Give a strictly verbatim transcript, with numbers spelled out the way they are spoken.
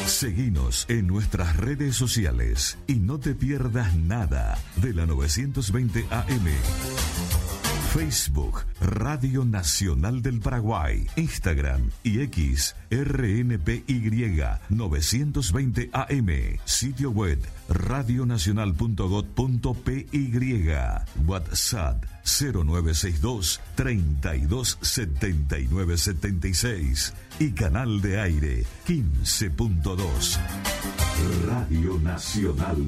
Seguinos en nuestras redes sociales y no te pierdas nada de la novecientos veinte A M. Facebook, Radio Nacional del Paraguay, Instagram y X, R N P Y novecientos veinte A M, sitio web radionacional punto gob punto pe y, WhatsApp cero nueve seis dos, treinta y dos, setenta y nueve, setenta y seis y canal de aire quince punto dos. Radio Nacional